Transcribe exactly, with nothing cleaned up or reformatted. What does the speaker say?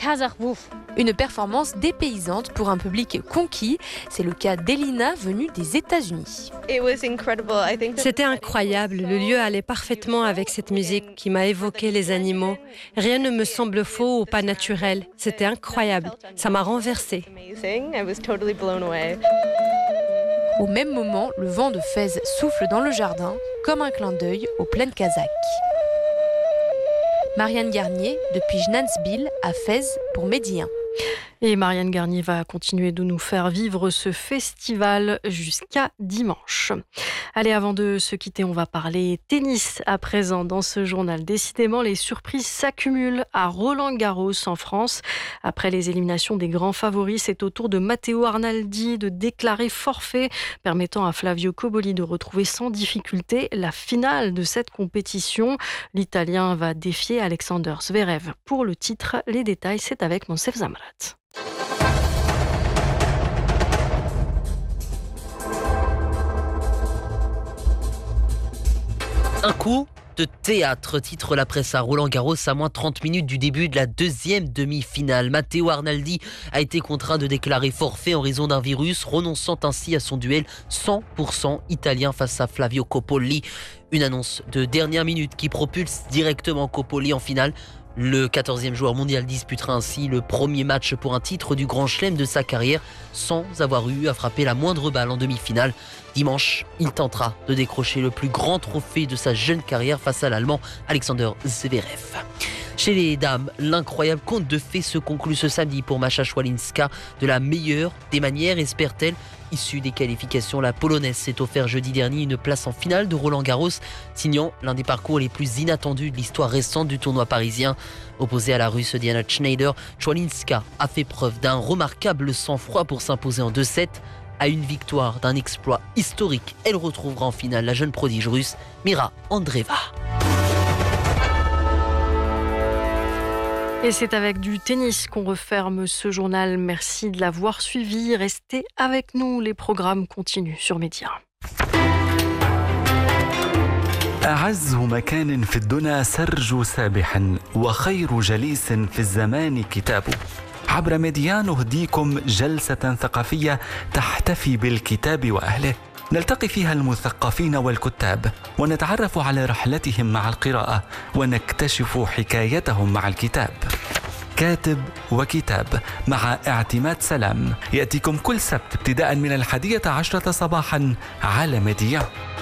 Une performance dépaysante pour un public conquis. C'est le cas d'Elina, venue des États-Unis. C'était incroyable, le lieu allait parfaitement avec cette musique qui m'a évoqué les animaux. Rien ne me semble faux ou pas naturel. C'était incroyable, ça m'a renversée. Au même moment, le vent de Fès souffle dans le jardin, comme un clin d'œil aux plaines kazakhs. Marianne Garnier, depuis Jnansbil à Fès pour Medi un. Et Marianne Garnier va continuer de nous faire vivre ce festival jusqu'à dimanche. Allez, avant de se quitter, on va parler tennis à présent dans ce journal. Décidément, les surprises s'accumulent à Roland-Garros en France. Après les éliminations des grands favoris, c'est au tour de Matteo Arnaldi de déclarer forfait, permettant à Flavio Cobolli de retrouver sans difficulté la finale de cette compétition. L'Italien va défier Alexander Zverev pour le titre. Les détails, c'est avec Monsef Zamrat. Un coup de théâtre, titre la presse à Roland-Garros à moins trente minutes du début de la deuxième demi-finale. Matteo Arnaldi a été contraint de déclarer forfait en raison d'un virus, renonçant ainsi à son duel cent pour cent italien face à Flavio Cobolli. Une annonce de dernière minute qui propulse directement Cobolli en finale. Le quatorzième joueur mondial disputera ainsi le premier match pour un titre du Grand Chelem de sa carrière sans avoir eu à frapper la moindre balle en demi-finale. Dimanche, il tentera de décrocher le plus grand trophée de sa jeune carrière face à l'Allemand Alexander Zverev. Chez les dames, l'incroyable conte de fées se conclut ce samedi pour Masza Szwalinska. De la meilleure des manières, espère-t-elle. Issue des qualifications, la Polonaise s'est offert jeudi dernier une place en finale de Roland-Garros, signant l'un des parcours les plus inattendus de l'histoire récente du tournoi parisien. Opposée à la Russe Diana Schneider, Szwalinska a fait preuve d'un remarquable sang-froid pour s'imposer en deux sept. À une victoire d'un exploit historique, elle retrouvera en finale la jeune prodige russe Mira Andreeva. Et c'est avec du tennis qu'on referme ce journal. Merci de l'avoir suivi. Restez avec nous, les programmes continuent sur Média. أعز مكان في الدنا سرج سابحا وخير جليس في الزمان كتابه. عبر ميديا نهديكم جلسة ثقافية تحتفي بالكتاب وأهله. نلتقي فيها المثقفين والكتاب ونتعرف على رحلتهم مع القراءة ونكتشف حكايتهم مع الكتاب. كاتب وكتاب مع اعتماد سلام يأتيكم كل سبت ابتداء من الحادية عشرة صباحا على ميديا.